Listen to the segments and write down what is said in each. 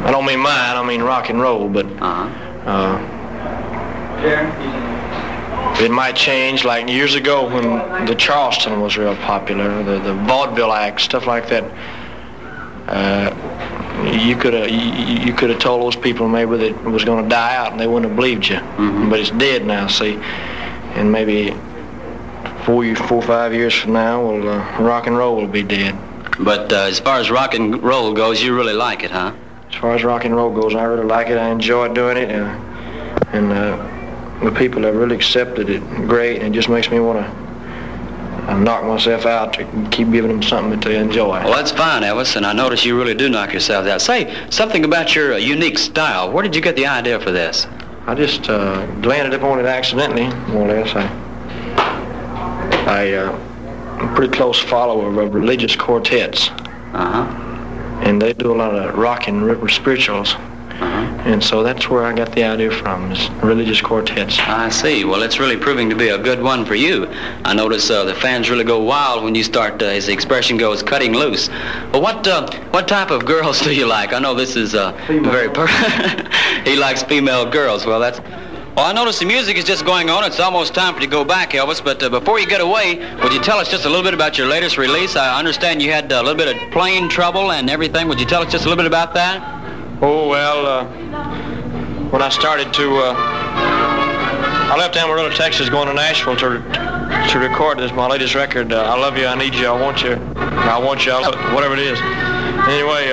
I don't mean mine, I mean rock and roll, but it might change. Like years ago when the Charleston was real popular, the vaudeville act, stuff like that. You could have told those people maybe that it was going to die out and they wouldn't have believed you. But it's dead now, see. And maybe 4 or 5 years from now, rock and roll will be dead. But as far as rock and roll goes, you really like it, huh? As far as rock and roll goes, I really like it. I enjoy doing it, and the people have really accepted it great, and it just makes me want to knock myself out to keep giving them something to enjoy. Well, that's fine, Elvis, and I notice you really do knock yourself out. Say something about your unique style. Where did you get the idea for this? I just landed upon it accidentally, more or less. I'm a pretty close follower of religious quartets. And they do a lot of rock and river spirituals. And so that's where I got the idea from, is religious quartets. I see. Well, it's really proving to be a good one for you. I notice the fans really go wild when you start, as the expression goes, cutting loose. Well, what type of girls do you like? I know this is very he likes female girls. Well, I notice the music is just going on. It's almost time for you to go back, Elvis. But before you get away, would you tell us just a little bit about your latest release? I understand you had a little bit of plane trouble and everything. Would you tell us just a little bit about that? Oh, well, when I started I left Amarillo, Texas, going to Nashville to record my latest record, I Love You, I Need You, I Want You, whatever it is. Anyway,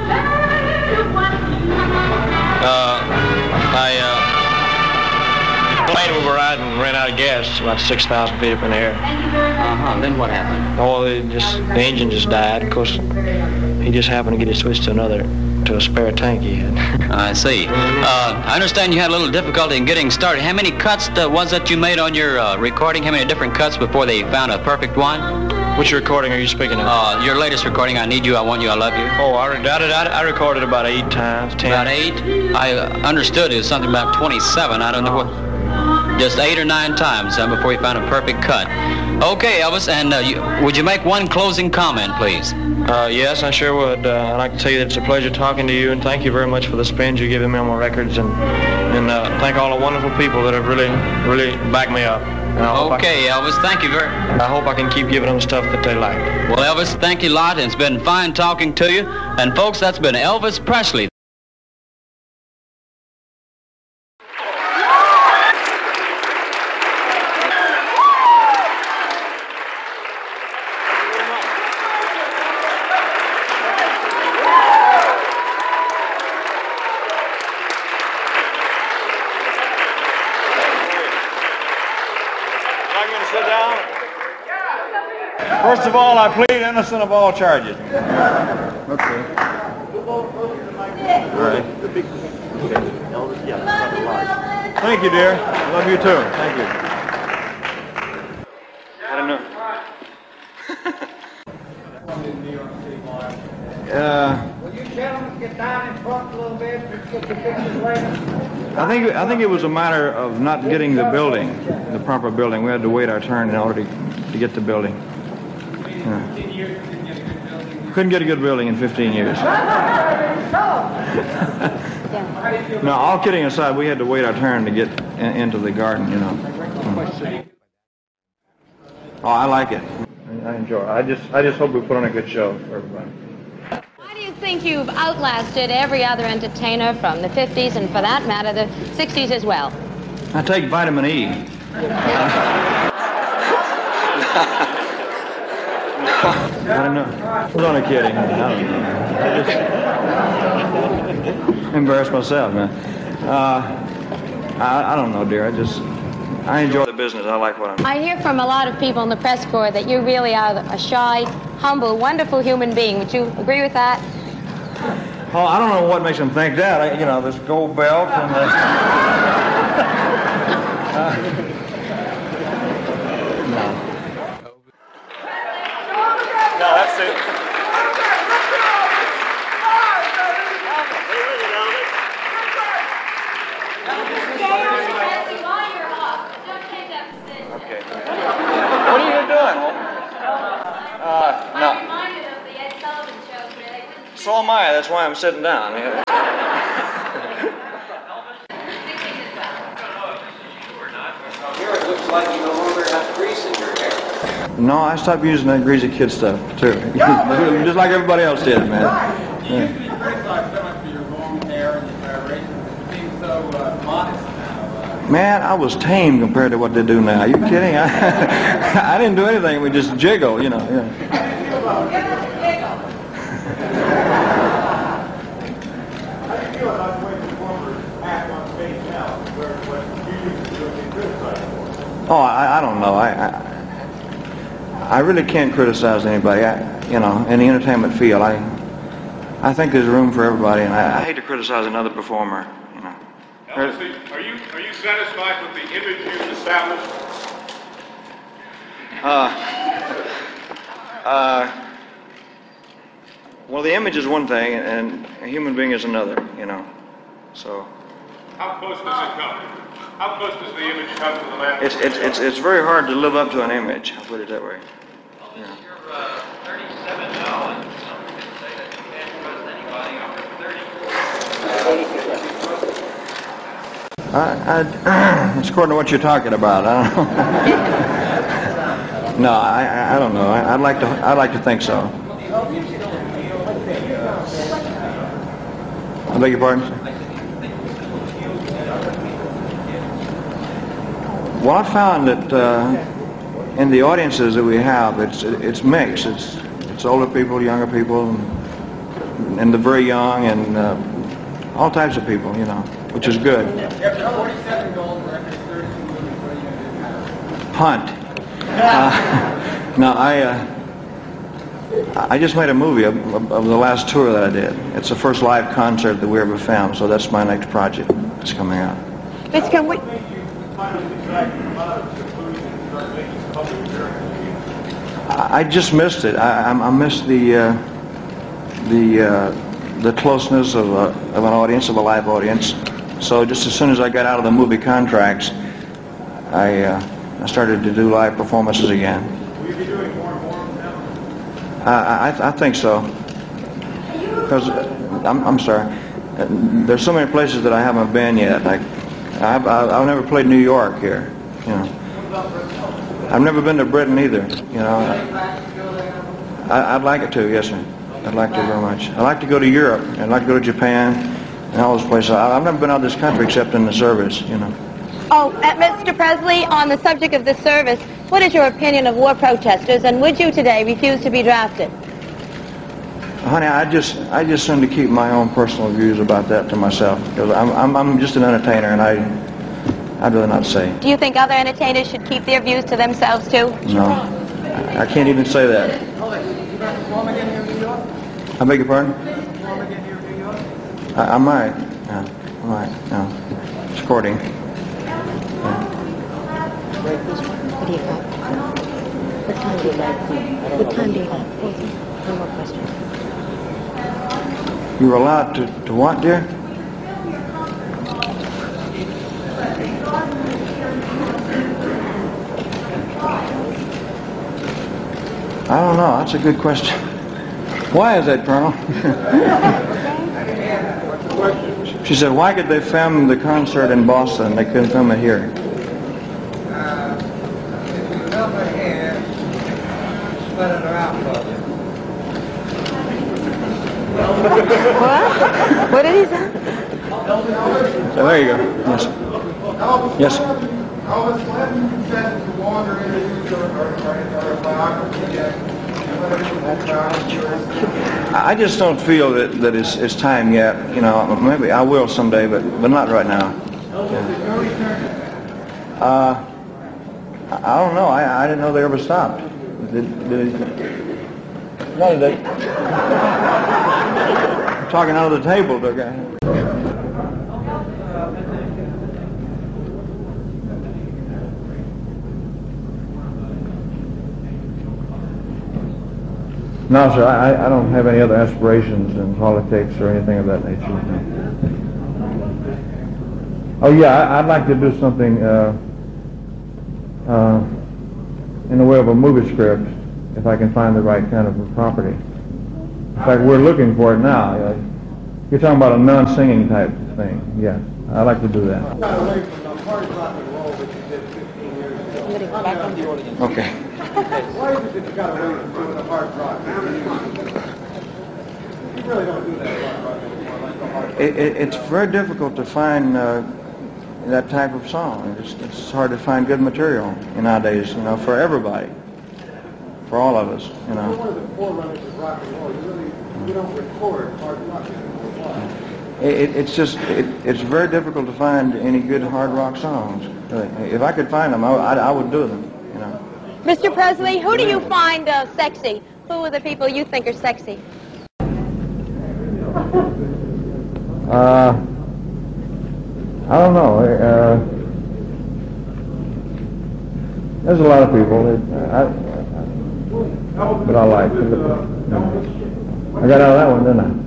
the plane we were riding ran out of gas about 6,000 feet up in the air. Then what happened? Oh, the engine just died. Of course, he just happened to get it switched to a spare tank he had. I see. I understand you had a little difficulty in getting started. How many cuts was that you made on your recording? How many different cuts before they found a perfect one? Which recording are you speaking of? Your latest recording, I Need You, I Want You, I Love You. Oh, I recorded about 8 times, 10. About 8? I understood it was something about 27. I don't know what. Just 8 or 9 times before you found a perfect cut. Okay, Elvis, and would you make one closing comment, please? Yes, I sure would. I'd like to tell you that it's a pleasure talking to you, and thank you very much for the spins you're giving me on my records, and thank all the wonderful people that have really, really backed me up. Okay, Elvis, thank you very much. I hope I can keep giving them stuff that they like. Well, Elvis, thank you a lot, and it's been fine talking to you. And folks, that's been Elvis Presley. First of all, I plead innocent of all charges. Okay. All right. Thank you, dear. I love you too. Thank you. I don't know. Will you gentlemen get down and talk a little bit and get the pictures later? I think it was a matter of not getting the building, the proper building. We had to wait our turn in order to get the building. Couldn't get a good building in 15 years. No, all kidding aside, we had to wait our turn to get into the garden, you know. Oh, I like it. I enjoy it. I just hope we put on a good show for everybody. Why do you think you've outlasted every other entertainer from the 50s and, for that matter, the 60s as well? I take vitamin E. I don't know. I was only kidding. I just embarrassed myself, man. I don't know, dear. I enjoy the business. I like what I'm doing. I hear from a lot of people in the press corps that you really are a shy, humble, wonderful human being. Would you agree with that? Oh, I don't know what makes them think that. This gold belt and no, that's it. Okay. What are you doing? No. So am I. That's that's why I'm sitting down. Here it looks like you no longer have grease in your hair. No, I stopped using that greasy kid stuff, too. Just like everybody else did, man. Yeah. Man, I was tame compared to what they do now. Are you kidding? I didn't do anything. We just jiggle, you know. Yeah. Oh, I don't know. I really can't criticize anybody. You know, in the entertainment field, I think there's room for everybody, and I hate to criticize another performer. You know. Elsie, are you satisfied with the image you've established? Well, the image is one thing, and a human being is another. You know, so. How close does it come? How close does the image come to the man? It's very hard to live up to an image. I'll put it that way. Yeah. You're 37 now, and some could say that you can't trust anybody over 30. It's according to what you're talking about. I don't know. No, I don't know. I'd like to think so. I beg your pardon? Well, I found that in the audiences that we have, it's mixed. It's older people, younger people, and the very young, and all types of people, you know, which is good. Hunt. No, I just made a movie of the last tour that I did. It's the first live concert that we ever filmed, so that's my next project that's coming out. Mitch, can we... I just missed it. I missed the closeness of an audience, of a live audience. So just as soon as I got out of the movie contracts, I started to do live performances again. Will you be doing more and more now? I think so. Because I'm sorry. There's so many places that I haven't been yet. Like I've never played New York here. You know. I've never been to Britain either. You know. I'd like it to. Yes, sir. I'd like to very much. I'd like to go to Europe. I'd like to go to Japan and all those places. I've never been out of this country except in the service. You know. Oh, Mr. Presley, on the subject of the service, what is your opinion of war protesters, and would you today refuse to be drafted? Honey, I just seem to keep my own personal views about that to myself, because I'm just an entertainer, and I'd rather not say. Do you think other entertainers should keep their views to themselves too? No, I can't even say that. I beg your pardon? I might. Yeah, I might. No, it's courting. What do you got? What time do you like? What time do you like? One more question. You were allowed to what, dear? I don't know. That's a good question. Why is that, Colonel? She said, why could they film the concert in Boston? They couldn't film it here. What? What did he say? So there you go. Yes. Yes. Elvis, when you said to wander into your biography, I just don't feel that it's time yet. You know, maybe I will someday, but not right now. Yeah. I don't know. I didn't know they ever stopped. Did they? I'm talking out of the table, okay? No, sir, I don't have any other aspirations in politics or anything of that nature. No. Oh, yeah, I'd like to do something in the way of a movie script, if I can find the right kind of a property. In fact, we're looking for it now. You're talking about a non-singing type thing. Yeah, I like to do that. You got away from the hard rock and roll that you did 15 years ago. Okay. Why is it that you got away from doing the hard rock? You really don't do that hard rock anymore, like the hard rock. It's very difficult to find that type of song. It's hard to find good material nowadays, for everybody, for all of us, You're one of the forerunners of rock and roll. You don't record hard rock anymore. Why? It's very difficult to find any good hard rock songs. Really. If I could find them, I would do them, Mr. Presley, who do you find sexy? Who are the people you think are sexy? I don't know. There's a lot of people that I like. I got out of that one, didn't I?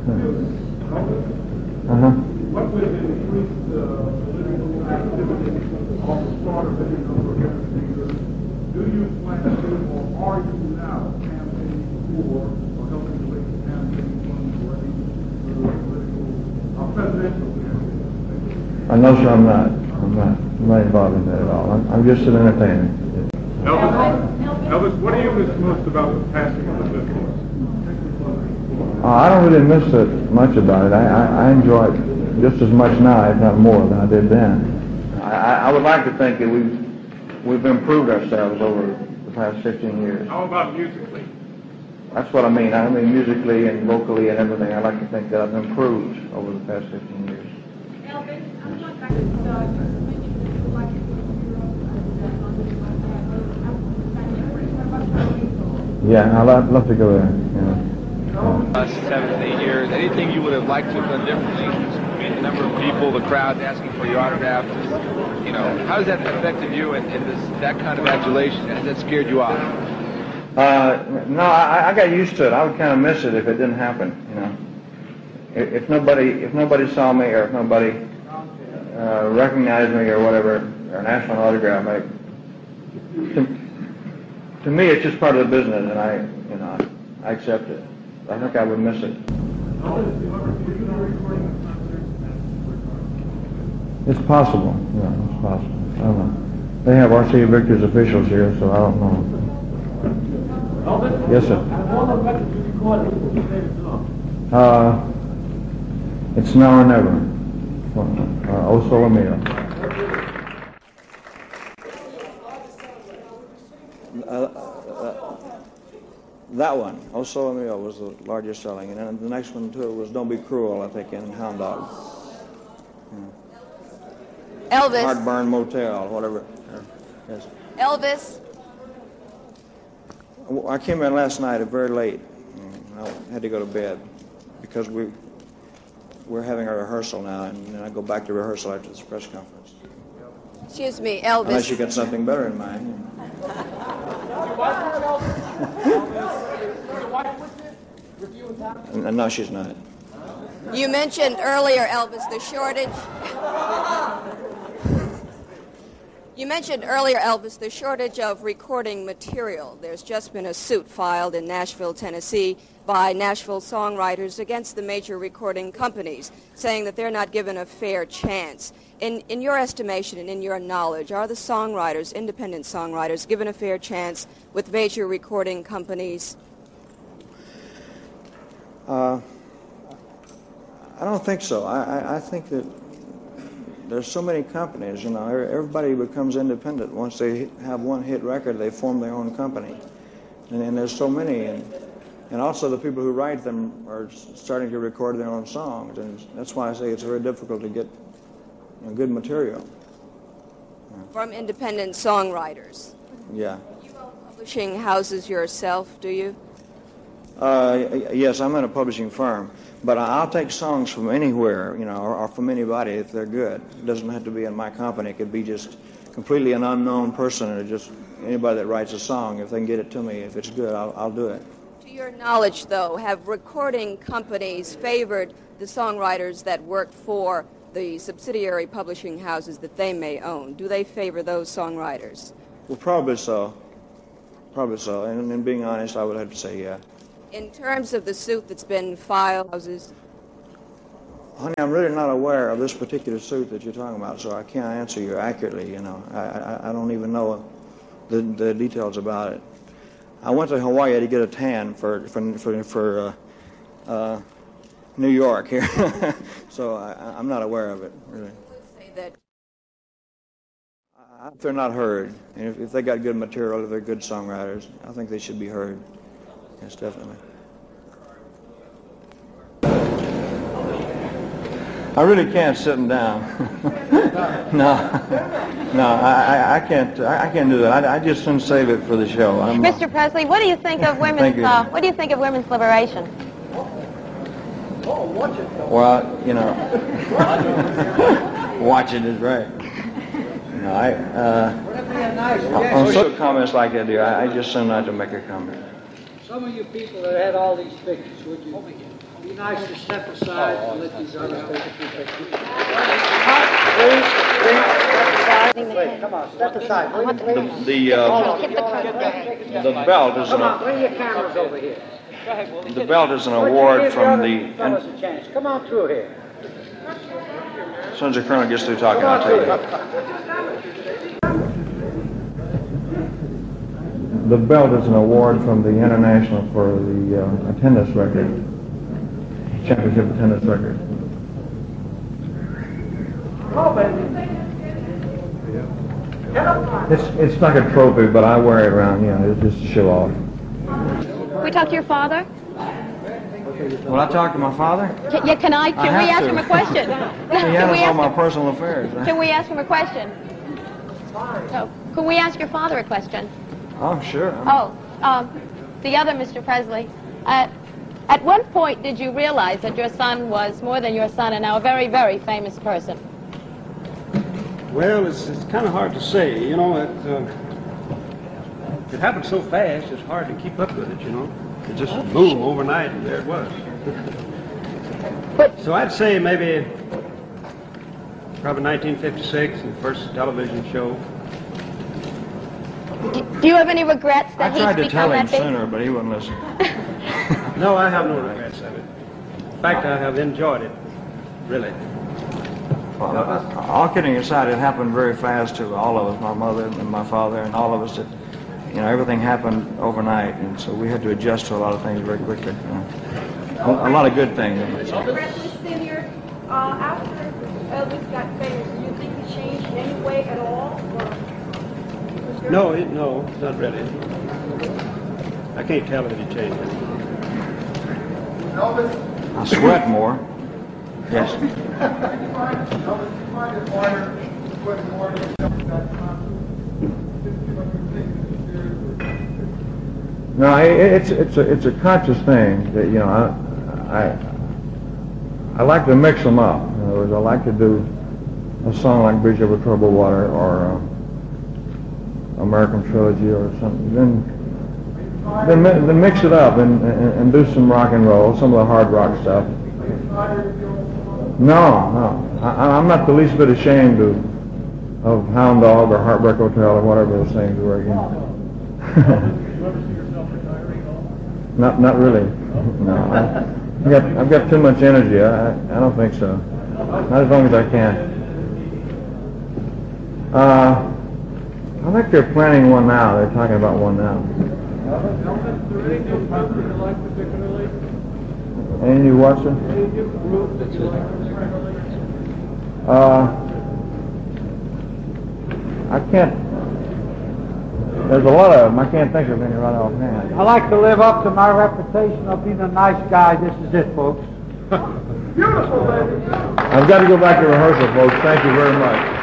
Uh-huh. What would increase the political activity of the starter that you know do you plan to do, or are you now campaigning for, or helping to raise campaign funds for any political, presidential campaign? No, sir, I'm not. I'm not involved in that at all. I'm just an entertainer. Elvis, what do you miss most about the passing of the business? I don't really miss it much about it. I enjoy it just as much now, if not more, than I did then. I would like to think that we've improved ourselves over the past 15 years. How about musically? That's what I mean. I mean musically and vocally and everything. I like to think that I've improved over the past 15 years. Elvis, I'm not back to Yeah, I'd love to go there. Yeah. 7, 8 years. Anything you would have liked to have done differently? The number of people, the crowd asking for your autograph. How has that affected you and that kind of adulation? Has that scared you off? No, I got used to it. I would kind of miss it if it didn't happen. If nobody saw me or if nobody recognized me or whatever, or asked for an autograph, to me it's just part of the business, and I accept it. I think I would miss it. It's possible. Yeah, it's possible. I don't know. They have R.C. Victor's officials here, so I don't know. Yes, sir. It's Now or Never. O Sole Mio. That one, O Sole Mio, was the largest selling, and then the next one to it was Don't Be Cruel, I think, in Hound Dog. Elvis. Heartburn Motel, whatever. Yes. Elvis. I came in last night very late. I had to go to bed because we're having a rehearsal now, and then I go back to rehearsal after this press conference. Excuse me, Elvis. Unless you got something better in mind. No, she's not. You mentioned earlier, Elvis, the shortage. You mentioned earlier, Elvis, the shortage of recording material. There's just been a suit filed in Nashville, Tennessee, by Nashville songwriters against the major recording companies, saying that they're not given a fair chance. In your estimation and in your knowledge, are the songwriters, independent songwriters, given a fair chance with major recording companies? I don't think so. I think that there's so many companies, everybody becomes independent. Once they have one hit record, they form their own company. And there's so many. And also the people who write them are starting to record their own songs. And that's why I say it's very difficult to get good material. From independent songwriters? Yeah. You own publishing houses yourself, do you? Yes, I'm in a publishing firm. But I'll take songs from anywhere, or from anybody if they're good. It doesn't have to be in my company. It could be just completely an unknown person or just anybody that writes a song. If they can get it to me, if it's good, I'll do it. To your knowledge, though, have recording companies favored the songwriters that work for the subsidiary publishing houses that they may own? Do they favor those songwriters? Well, probably so. Probably so. And being honest, I would have to say yeah. In terms of the suit that's been filed, Honey, I'm really not aware of this particular suit that you're talking about, so I can't answer you accurately, you know. I don't even know the details about it. I went to Hawaii to get a tan for New York here, so I'm not aware of it, really. If they're not heard, and if they got good material, if they're good songwriters, I think they should be heard. Yes, definitely. I really can't sit them down. No, I can't do that. I just shouldn't save it for the show. Mr. Presley, what do you think of women's? What do you think of women's liberation? Well, you know, watching is right. You know, on social comments like that, dear, I just send not to make a comment. Some of you people that had all these pictures, would you be nice to step aside and let these others take a few pictures? Please, come on, step aside. The belt is Come on, bring your cameras over here. the belt is an award from the. Come on through here. As soon as the colonel gets through talking, I'll tell you. The belt is an award from the International for the attendance record, championship attendance record. It's like a trophy, but I wear it around, you know, it's just to show off. Can we talk to your father? Will I talk to my father? Can we ask him a question? He handles all my personal affairs. Can we ask him a question? Oh, can we ask your father a question? Oh, sure. The other Mr. Presley. At what point did you realize that your son was more than your son and now a very, very famous person? Well, it's kind of hard to say. You know, it happened so fast, it's hard to keep up with it, you know. It just boom, overnight, and there it was. So I'd say maybe probably 1956, the first television show. Do you have any regrets that he's become that big? I tried to tell him sooner, but he wouldn't listen. No, I have no regrets of it. In fact, I have enjoyed it, really. Well, all kidding aside, it happened very fast to all of us, my mother and my father and all of us. You know, everything happened overnight, and so we had to adjust to a lot of things very quickly. You know. A lot of good things. Presley Sr., after Elvis got famous, do you think he changed in any way at all? No, not really. I can't tell if he changed it. I sweat more. Yes. No, it's a conscious thing that, you know, I like to mix them up. In other words, I like to do a song like Bridge Over Troubled Water or American Trilogy or something. Then mix it up and do some rock and roll, some of the hard rock stuff. No, I'm not the least bit ashamed of Hound Dog or Heartbreak Hotel or whatever those things were again. Not really. No, I've got too much energy. I don't think so. Not as long as I can. I think they're planning one now. They're talking about one now. Any new Watson? I can't. There's a lot of them. I can't think of any right offhand. I like to live up to my reputation of being a nice guy. This is it, folks. Beautiful, baby. I've got to go back to rehearsal, folks. Thank you very much.